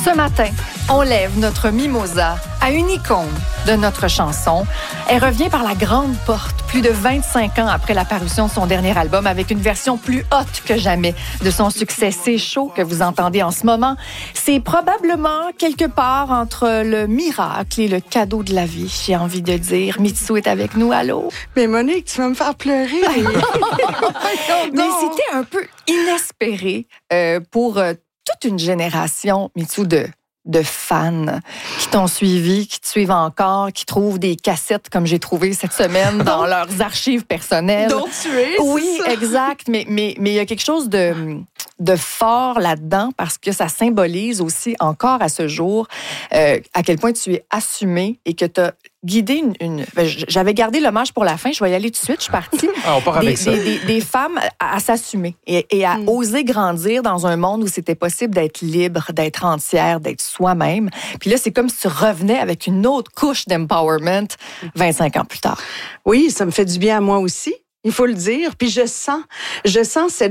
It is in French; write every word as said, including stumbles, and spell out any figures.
Ce matin, on lève notre mimosa à une icône de notre chanson. Elle revient par la grande porte plus de vingt-cinq ans après la parution de son dernier album avec une version plus haute que jamais de son succès C'est chaud que vous entendez en ce moment. C'est probablement quelque part entre le miracle et le cadeau de la vie, j'ai envie de dire. Mitsu est avec nous, allô? Mais Monique, tu vas me faire pleurer. Mais c'était un peu inespéré euh, pour euh, toute une génération, Mitsu, de, de fans qui t'ont suivi, qui te suivent encore, qui trouvent des cassettes comme j'ai trouvé cette semaine dans leurs archives personnelles. Donc tu es, oui, ça? exact. Mais mais mais il y a quelque chose de de fort là-dedans parce que ça symbolise aussi encore à ce jour euh, à quel point tu es assumé et que tu as guidé une, une... J'avais gardé l'hommage pour la fin, je vais y aller tout de suite, je suis partie. Ah, on part des, avec ça. Des, des, des femmes à, à s'assumer et, et à mm. oser grandir dans un monde où c'était possible d'être libre, d'être entière, d'être soi-même. Puis là, c'est comme si tu revenais avec une autre couche d'empowerment vingt-cinq ans plus tard. Oui, ça me fait du bien à moi aussi. Il faut le dire. Puis je sens, je sens cette